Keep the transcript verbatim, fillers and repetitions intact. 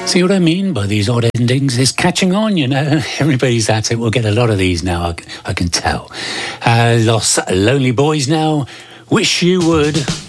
See what I mean by these odd endings? It's catching on, you know. Everybody's at it. We'll get a lot of these now, I, I can tell. Uh, Los Lonely Boys now. Wish You Would.